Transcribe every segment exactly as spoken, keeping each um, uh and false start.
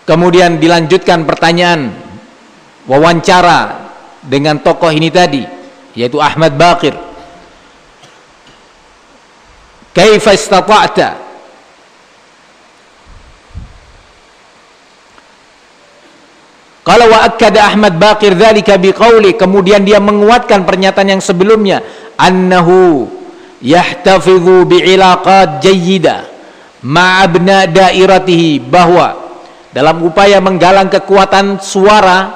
Kemudian dilanjutkan pertanyaan wawancara dengan tokoh ini tadi, yaitu Ahmad Baqir. Kaifa istata'ta? Qala wa akkada Ahmad Baqir dzalika biqauli, kemudian dia menguatkan pernyataan yang sebelumnya, annahu yahtafidhu bi'ilaqat jayyidah ma'abna dairatihi, bahwa dalam upaya menggalang kekuatan suara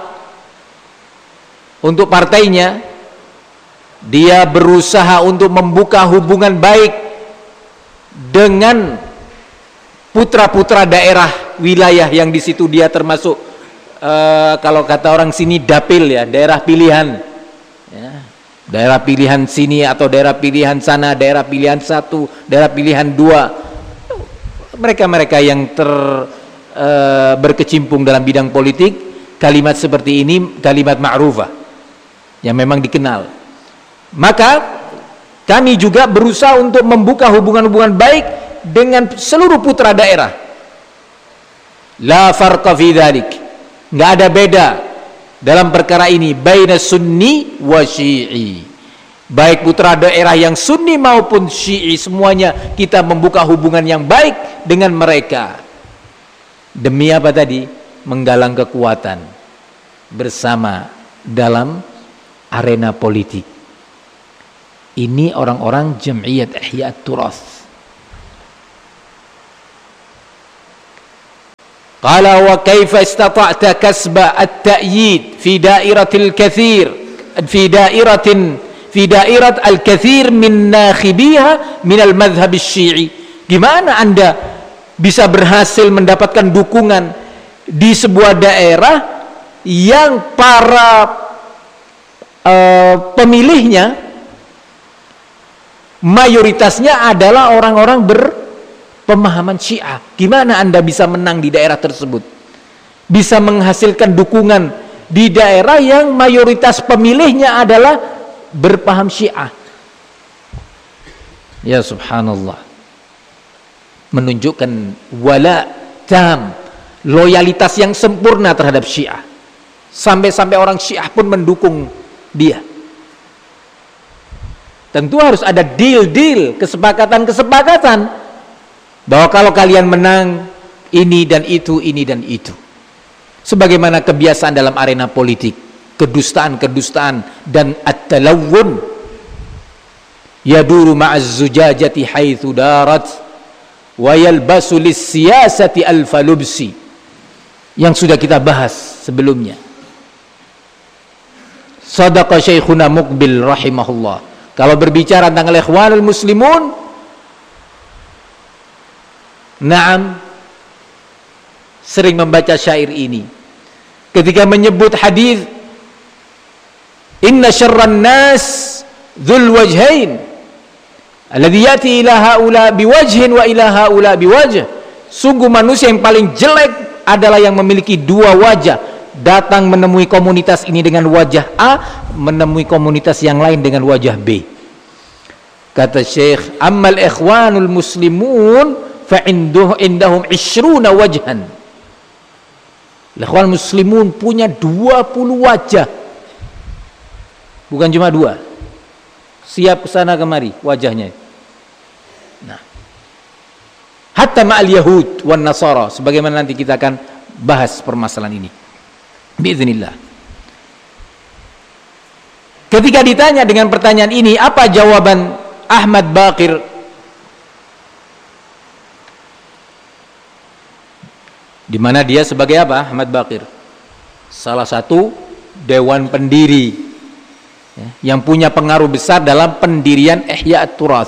untuk partainya, dia berusaha untuk membuka hubungan baik dengan putra-putra daerah wilayah yang di situ dia termasuk, uh, kalau kata orang sini dapil ya, daerah pilihan ya. Daerah pilihan sini atau daerah pilihan sana, daerah pilihan satu, daerah pilihan dua, mereka-mereka yang ter uh, berkecimpung dalam bidang politik. Kalimat seperti ini kalimat ma'rufah yang memang dikenal. Maka kami juga berusaha untuk membuka hubungan-hubungan baik dengan seluruh putra daerah. La farqa fi dzalik, enggak ada beda dalam perkara ini baina sunni wa syi'i. Baik putra daerah yang sunni maupun syi'i, semuanya kita membuka hubungan yang baik dengan mereka. Demi apa tadi? Menggalang kekuatan bersama dalam arena politik. Ini orang-orang Jam'iyat Ihya At-Turath. Qala wa kaifa istata'ta kasba at-ta'yid fi dairatil katsir fi dairatin fi dairat al-katsir min nakhibiha min al-madhhab asy-syi'i. Gimana Anda bisa berhasil mendapatkan dukungan di sebuah daerah yang para uh, pemilihnya mayoritasnya adalah orang-orang berpemahaman Syiah? Gimana Anda bisa menang di daerah tersebut? Bisa menghasilkan dukungan di daerah yang mayoritas pemilihnya adalah berpaham Syiah? Ya subhanallah. Menunjukkan wala tam, loyalitas yang sempurna terhadap Syiah. Sampai-sampai orang Syiah pun mendukung dia. Tentu harus ada deal-deal, kesepakatan-kesepakatan, bahwa kalau kalian menang ini dan itu, ini dan itu. Sebagaimana kebiasaan dalam arena politik, kedustaan-kedustaan dan at-talawun yaduru ma'az zujajati haitsu darat wa yalbasu lis-siyasati al-falubsi, yang sudah kita bahas sebelumnya. Sadaqa Syekhuna Muqbil rahimahullah. Kalau berbicara tentang al-ikhwanul muslimun, na'am, sering membaca syair ini ketika menyebut hadis inna syarran nas dzul wajhain alladzi yati ila haula biwajhin wa ila haula biwajh. Sungguh manusia yang paling jelek adalah yang memiliki dua wajah, datang menemui komunitas ini dengan wajah A, menemui komunitas yang lain dengan wajah B. Kata Syekh, ammal ikhwanul muslimun fa indahum ishruna wajhan. Ikhwan muslimun punya dua puluh wajah, bukan cuma dua. Siap kesana kemari wajahnya. Nah, hatta ma'al yahud wan nasara, sebagaimana nanti kita akan bahas permasalahan ini biiznillah. Ketika ditanya dengan pertanyaan ini, apa jawaban Ahmad Baqir? Di mana dia sebagai apa? Ahmad Baqir salah satu dewan pendiri ya, yang punya pengaruh besar dalam pendirian Ihya At-Turath.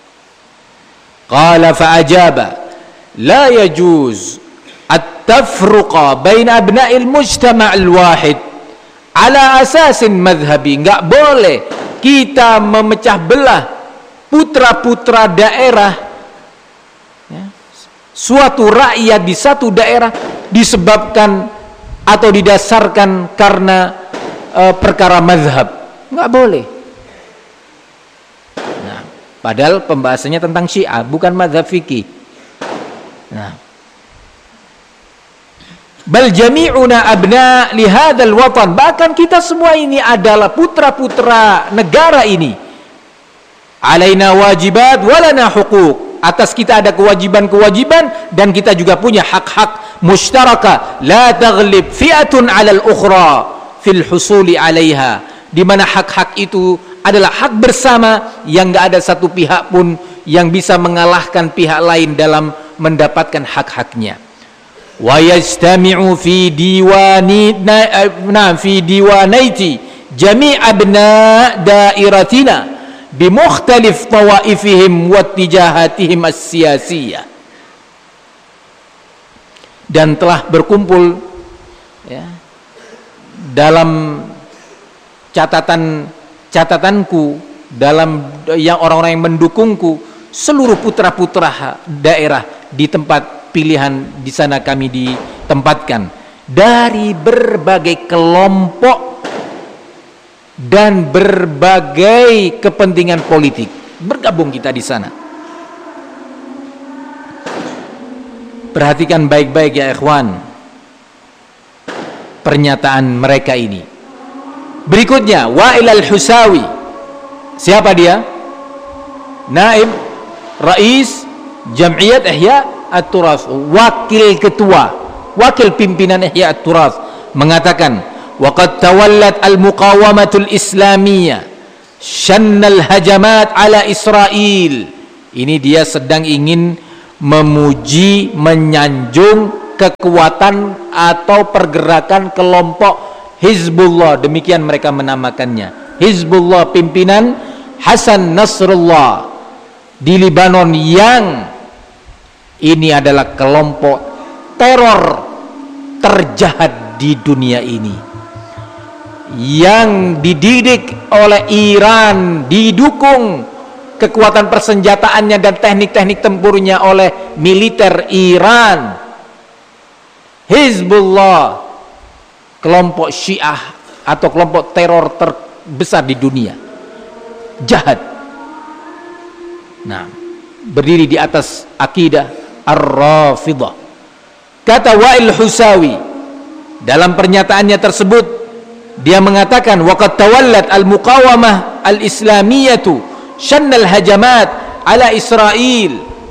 Qala fa'ajaba la yajuz at-tafruqa baina abna'il mujtama' al-wahid ala asasin madhhabi. Enggak boleh kita memecah belah putra-putra daerah ya, suatu rakyat di satu daerah disebabkan atau didasarkan karena e, perkara mazhab. Nggak boleh. Nah, padahal pembahasannya tentang Syiah, bukan mazhab fikih. Nah, Bal jami'una abna li hadzal watan, bahkan kita semua ini adalah putra-putra negara ini. Alaina wajibat walana huquq, atas kita ada kewajiban-kewajiban dan kita juga punya hak-hak musytaraka. La taghlib fi'atun 'alal ukhra fil husuli 'alaiha, di mana hak-hak itu adalah hak bersama yang enggak ada satu pihak pun yang bisa mengalahkan pihak lain dalam mendapatkan hak-haknya. Wa yastami'u fi diwani na fi diwanaiti jami' abna dairatina bi mukhtalif tawaifihim wa tijahatihim as-siyasiyah, dan telah berkumpul ya, dalam catatan catatanku, dalam yang orang-orang yang mendukungku, seluruh putra-putra daerah di tempat pilihan di sana kami ditempatkan dari berbagai kelompok dan berbagai kepentingan politik, bergabung kita di sana. Perhatikan baik-baik ya ikhwan pernyataan mereka ini. Berikutnya Wa'il al-Husawi. Siapa dia? Naib Rais Jam'iyat Ihya At-Turath, wakil ketua, wakil pimpinan Ihya At-Turath, mengatakan waqad tawallat al-muqawamatul islamiyah shannal hajamat ala Israel. Ini dia sedang ingin memuji, menyanjung kekuatan atau pergerakan kelompok Hizbullah, demikian mereka menamakannya. Hizbullah pimpinan Hasan Nasrullah di Libanon, yang ini adalah kelompok teror terjahat di dunia ini, yang dididik oleh Iran, didukung kekuatan persenjataannya dan teknik-teknik tempurnya oleh militer Iran. Hizbullah, kelompok Syiah atau kelompok teror terbesar di dunia, jahat. Nah, berdiri di atas akidah Ar-Rafidah. Kata Wa'il Husawi dalam pernyataannya tersebut, dia mengatakan waqad tawallat al-muqawamah al-islamiyatu shannal hajamat ala Israel,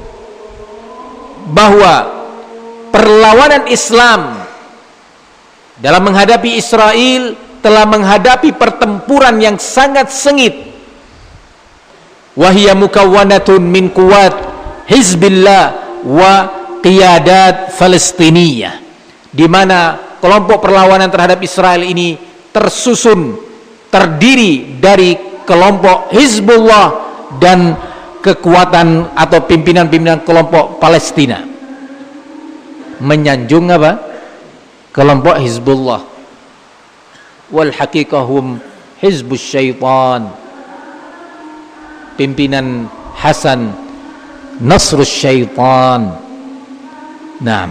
bahwa perlawanan Islam dalam menghadapi Israel telah menghadapi pertempuran yang sangat sengit. Wahia mukawwanatun min quwat Hizbillah wa qiyadat Palestiniyah, di mana kelompok perlawanan terhadap Israel ini tersusun, terdiri dari kelompok Hizbullah dan kekuatan atau pimpinan-pimpinan kelompok Palestina. Menyanjung apa? Kelompok Hizbullah. Wal haqiqahum hizbus syaitan, pimpinan Hasan Nasrus syaitan. Nah,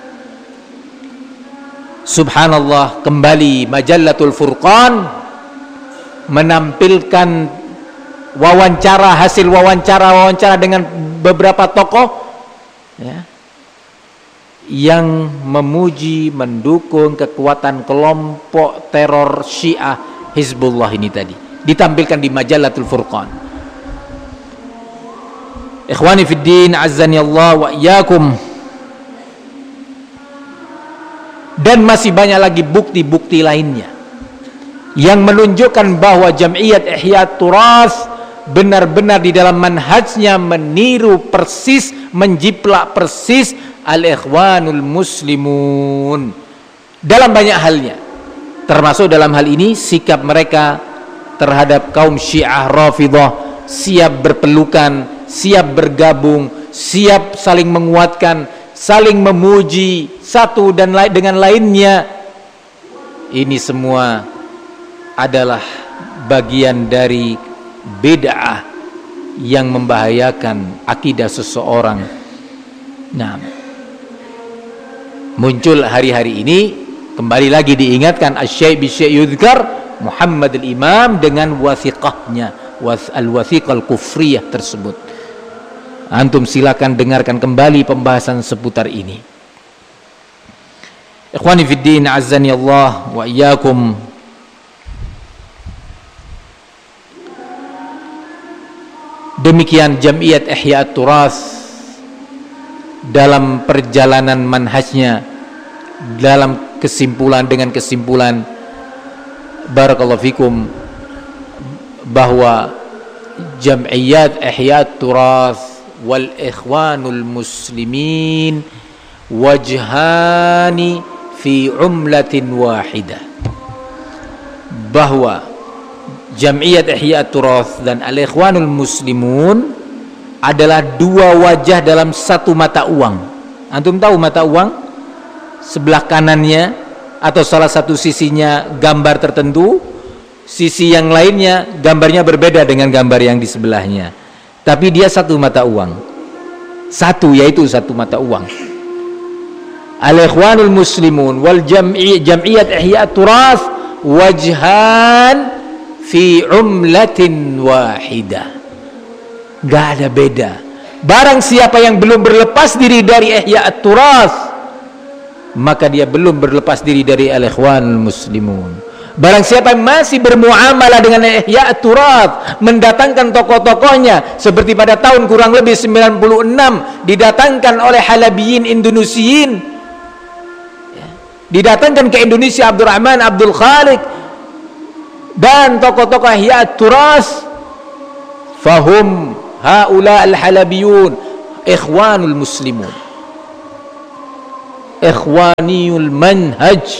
subhanallah, kembali Majallatul Furqan menampilkan wawancara, hasil wawancara-wawancara dengan beberapa tokoh ya, yang memuji, mendukung kekuatan kelompok teror Syiah Hizbullah ini tadi, ditampilkan di Majallatul Furqan. Ikhwani fid din, azzani Allah wa iyyakum. Dan masih banyak lagi bukti-bukti lainnya yang menunjukkan bahwa Jam'iyat Ihya At-Turath benar-benar di dalam manhajnya meniru persis, menjiplak persis al-ikhwanul muslimun dalam banyak halnya, termasuk dalam hal ini sikap mereka terhadap kaum Syiah Rafidah, siap berpelukan, siap bergabung, siap saling menguatkan, saling memuji satu dan lain dengan lainnya. Ini semua adalah bagian dari bid'ah yang membahayakan akidah seseorang. Nah, muncul hari-hari ini kembali lagi diingatkan asy-syai' bi-syai' yudhkar Muhammad al-Imam dengan wathiqahnya, al-wathiqah al-kufriyah tersebut. Antum silakan dengarkan kembali pembahasan seputar ini. Ikhwani fid din, azzani Allah wa iyyakum. Demikian Jam'iyat Ihya At-Turath dalam perjalanan manhajnya, dalam kesimpulan dengan kesimpulan barakallahu fikum, bahwa Jam'iyat Ihya At-Turath wal Ikhwanul Muslimin wajhani fi umlatin wahidah, bahwa Jam'iyat Ihya At-Turath dan Al-Ikhwanul Muslimun adalah dua wajah dalam satu mata uang. Antum tahu mata uang? Sebelah kanannya atau salah satu sisinya gambar tertentu, sisi yang lainnya gambarnya berbeda dengan gambar yang di sebelahnya. Tapi dia satu mata uang. Satu, yaitu satu mata uang. Al-Ikhwanul Muslimun wal Jam'iyat Ihya At-Turath wajhan fi umlatin wahidah. Gak ada beda. Barang siapa yang belum berlepas diri dari Ihya At-Turath, maka dia belum berlepas diri dari Al-Ikhwanul Muslimun. Barang siapa yang masih bermuamalah dengan Ihya At-Turath, mendatangkan tokoh-tokohnya seperti pada tahun kurang lebih sembilan puluh enam didatangkan oleh Halabiyin Indonesiin, didatangkan ke Indonesia Abdurrahman Abdul Khaliq dan tokoh-tokoh Ihya At-Turath, fahum haula al-halabiyun ikhwanul muslimun, ikhwaniyul manhaj,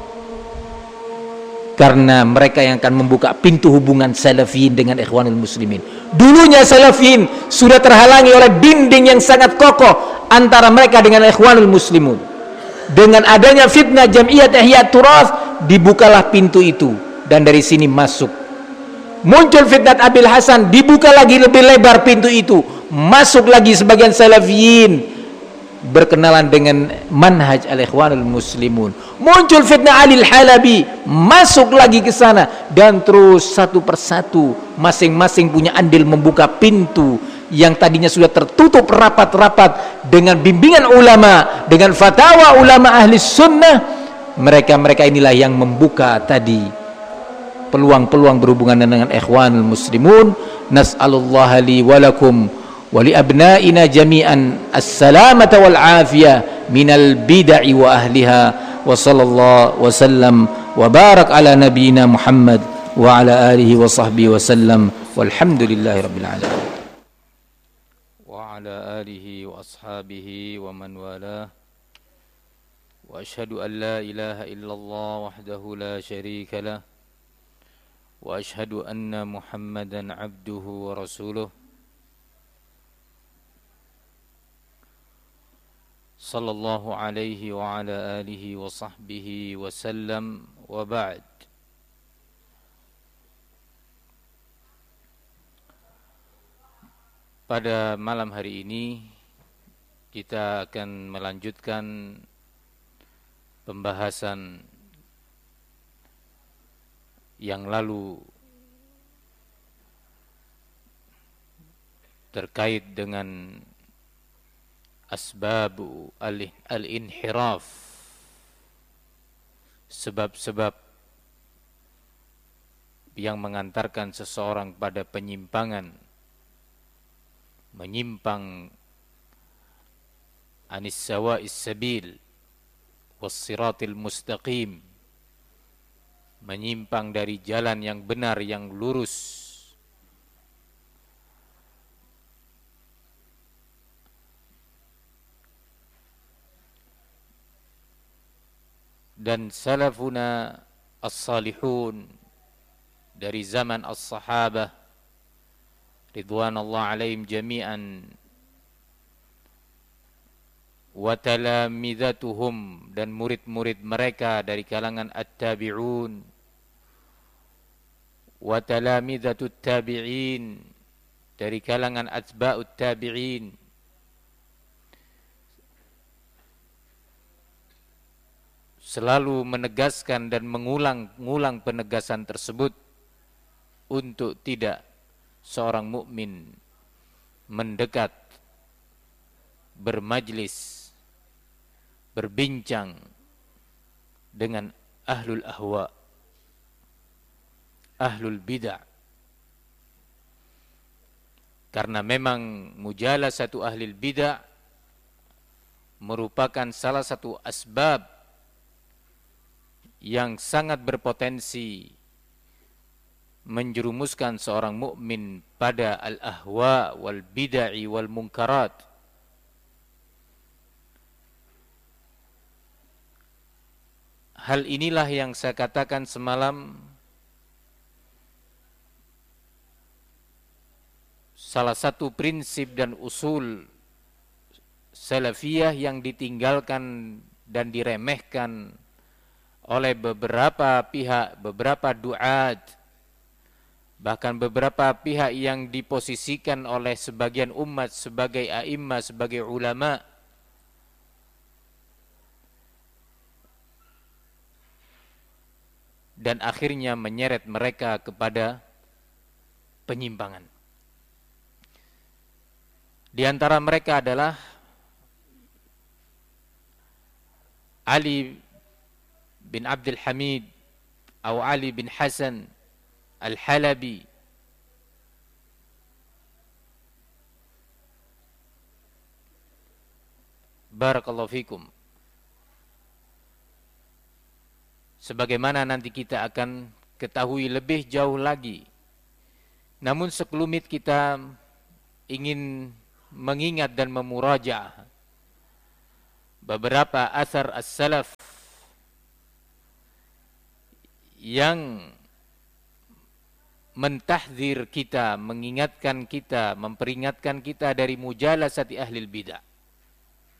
karena mereka yang akan membuka pintu hubungan salafiyin dengan ikhwanul muslimin. Dulunya salafiyin sudah terhalangi oleh dinding yang sangat kokoh antara mereka dengan ikhwanul muslimun. Dengan adanya fitnah Jam'iyat Ihya At-Turath, dibukalah pintu itu. Dan dari sini masuk, muncul fitnah Abil Hasan, dibuka lagi lebih lebar pintu itu, masuk lagi sebagian salafiyin berkenalan dengan manhaj al-Ikhwanul Muslimun. Muncul fitnah Alil Halabi, masuk lagi ke sana, dan terus satu persatu masing-masing punya andil membuka pintu yang tadinya sudah tertutup rapat-rapat dengan bimbingan ulama, dengan fatwa ulama ahli sunnah. Mereka-mereka inilah yang membuka tadi peluang-peluang berhubungan dengan Ikhwanul Muslimun. Nas'alullah li walakum wa li abnaina jami'an as-salamata wal afiyah minal bid'i wa ahliha, wa sallallahu wa sallam wa barak ala nabiyyina Muhammad wa ala alihi wa sahbihi wa sallam, walhamdulillahi rabbil alamin. Wa ala alihi wa ashabihi wa man walah, wa ashhadu an la ilaha illallah wahdahu la syarika lah, wa ashhadu anna Muhammadan abduhu wa rasuluh, sallallahu alaihi wa ala alihi wa sahbihi wa sallam, wa ba'd. Pada malam hari ini kita akan melanjutkan pembahasan yang lalu terkait dengan asbabu al-inhiraf, sebab-sebab yang mengantarkan seseorang pada penyimpangan, menyimpang anis sawa'is sabil was siratil mustaqim, menyimpang dari jalan yang benar, yang lurus. Dan salafuna as-salihun dari zaman as-sahabah ridwanullah alaihim jami'an, wa talamidatuhum, dan murid-murid mereka dari kalangan at-tabi'un, wa talamidatut tabi'in, dari kalangan atba'ut tabi'in, selalu menegaskan dan mengulang-ulang penegasan tersebut untuk tidak seorang mukmin mendekat, bermajlis, berbincang dengan ahlul ahwa, ahlul bid'ah. Karena memang mujalasatu ahlil bid'ah merupakan salah satu asbab yang sangat berpotensi menjerumuskan seorang mukmin pada al-ahwa wal bid'ah wal munkarat. Hal inilah yang saya katakan semalam, salah satu prinsip dan usul salafiyah yang ditinggalkan dan diremehkan oleh beberapa pihak, beberapa duat, bahkan beberapa pihak yang diposisikan oleh sebagian umat sebagai a'immah, sebagai ulama. Dan akhirnya menyeret mereka kepada penyimpangan. Di antara mereka adalah Ali bin Abdul Hamid atau Ali bin Hasan Al-Halabi, barakallahu fikum. Sebagaimana nanti kita akan ketahui lebih jauh lagi. Namun sekelumit kita ingin mengingat dan memurajaah beberapa asar as-salaf yang mentahdzir kita, mengingatkan kita, memperingatkan kita dari mujalasati ahlil bid'ah.